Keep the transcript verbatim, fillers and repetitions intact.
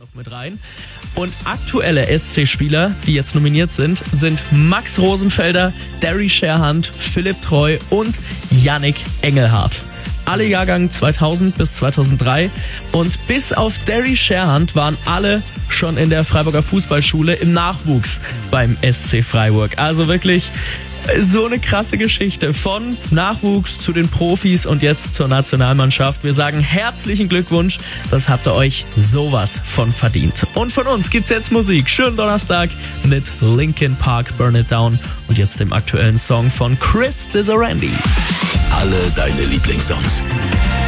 noch mit rein. Und aktuelle S C-Spieler, die jetzt nominiert sind, sind Max Rosenfelder, Derry Sherhand, Philipp Treu und Yannick Engelhardt. Alle Jahrgang zweitausend bis zweitausenddrei und bis auf Derry Sherhand waren alle schon in der Freiburger Fußballschule im Nachwuchs beim S C Freiburg. Also wirklich so eine krasse Geschichte von Nachwuchs zu den Profis und jetzt zur Nationalmannschaft. Wir sagen herzlichen Glückwunsch, das habt ihr euch sowas von verdient. Und von uns gibt's jetzt Musik. Schönen Donnerstag mit Linkin Park, Burn It Down und jetzt dem aktuellen Song von Chris Desorandi. Alle deine Lieblingssongs.